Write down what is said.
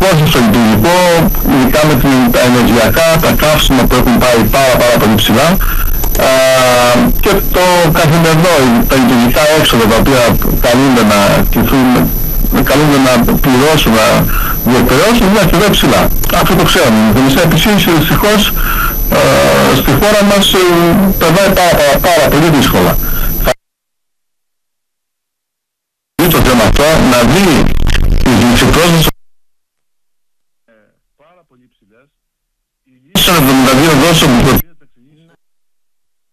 κόσμο στο λειτουργικό, ειδικά με τα ενεργειακά, τα καύσιμα που έχουν πάει πάρα πολύ ψηλά, και το καθημερινό, τα λειτουργικά έξοδα τα οποία καλούνται να κληθούν, καλούνται να πληρώσουν, να διεκπαιρεώσουν, είναι αρκετά ψηλά. Αυτό το ξέρουμε. Η μεσαία επισήμιση δυστυχώς στη χώρα μας περνάει πάρα πολύ δύσκολα. Το θέμα αυτό να δει τις ληξιπρόσβες πάρα πολύ ψηλές, οι λύσεις των 72 δόσεων που